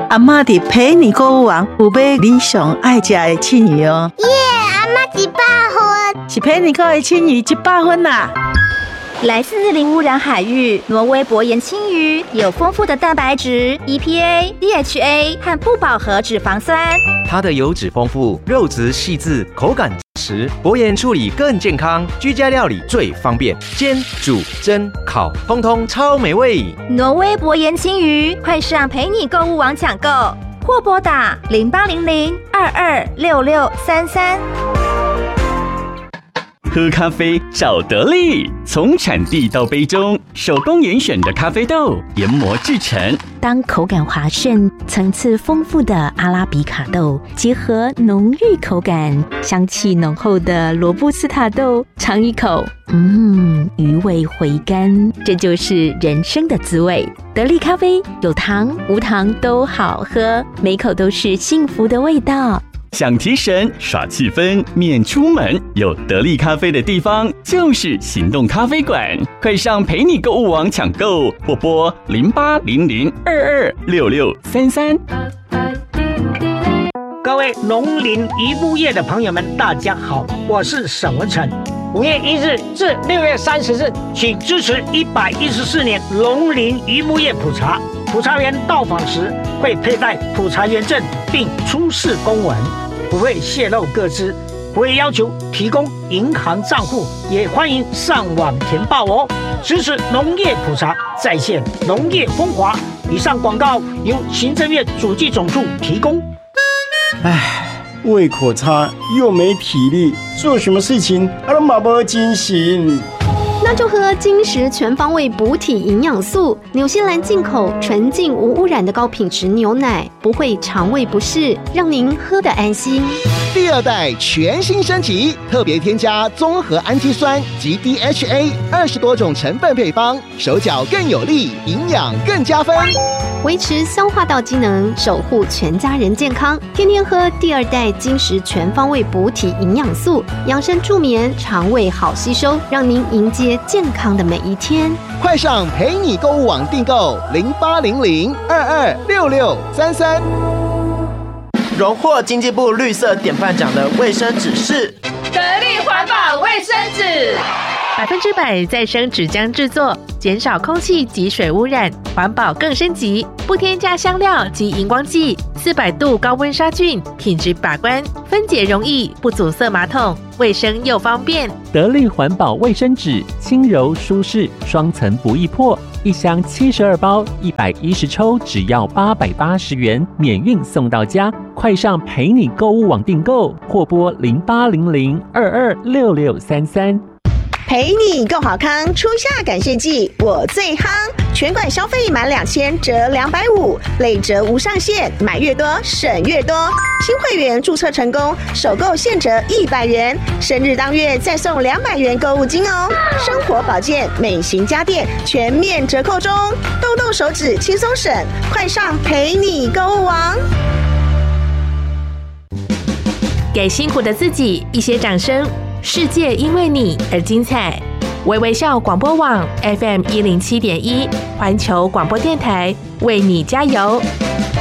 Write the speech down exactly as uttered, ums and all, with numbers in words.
阿嬷伫陪你购物网有买你上爱食的庆鱼哦。 耶，阿嬷一百分， 是陪你购的庆鱼一百分啦。 来自零污染海域，挪威薄盐青鱼有丰富的蛋白质、E P A、D H A 和不饱和脂肪酸。 它的油脂丰富，肉质细致，口感实。薄盐处理更健康，居家料理最方便，煎、煮、蒸、烤，通通超美味。 挪威薄盐青鱼，快上陪你购物网抢购，或拨打零八零零二二六六三三。 喝咖啡找得力，从产地到杯中，手工严选的咖啡豆研磨制成。 当口感滑顺、层次丰富的阿拉比卡豆结合浓郁口感、香气浓厚的罗布斯塔豆，尝一口，嗯，余味回甘，这就是人生的滋味。得力咖啡有糖无糖都好喝，每口都是幸福的味道。 想提神耍气氛，免出门，有得力咖啡的地方就是行动咖啡馆。快上陪你购物网抢购，或拨零八零零二二六六三三。 各位农林渔牧业的朋友们，大家好，我是沈文成。五月一日至六月三十日，请支持一百一十四年农林渔牧业普查。普查员到访时会佩戴普查员证，并出示公文，不会泄露个资，不会要求提供银行账户，也欢迎上网填报哦。支持农业普查，再现农业风华。以上广告由行政院主计总处提供。 唉，胃口差又没体力，做什么事情都没没精神。 那就喝金石全方位补体营养素，纽西兰进口纯净无污染的高品质牛奶，不会肠胃不适，让您喝得安心。 第二代全新升级，特别添加综合氨基酸及 D H A 二十多种成分配方，手脚更有力，营养更加分， 维持消化道机能，守护全家人健康。天天喝第二代金石全方位补体营养素，养生助眠，肠胃好吸收，让您迎接健康的每一天。 快上陪你购物网订购零八零零二二六六三三。 荣获经济部绿色典范奖的卫生纸是得力环保卫生纸， 百分之百再生纸浆制作，减少空气及水污染，环保更升级，不添加香料及荧光剂，四百度高温杀菌，品质把关，分解容易，不阻塞马桶，卫生又方便。 得力环保卫生纸，轻柔舒适，双层不易破，一箱七十二包，一百一十抽，只要八百八十元，免运送到家。快上陪你购物网订购，或拨零八零零二二六六三三。 陪你购好康，初夏感谢季我最夯，全馆消费满两千折两百五，累折无上限，买越多省越多。新会员注册成功，首购现折一百元，生日当月再送两百元购物金哦。生活保健、美型家电全面折扣中，痘痘手指轻松省，快上陪你购物网。 给辛苦的自己一些掌声，世界因为你而精彩。微微笑广播网 F M 一零七点一，环球广播电台为你加油。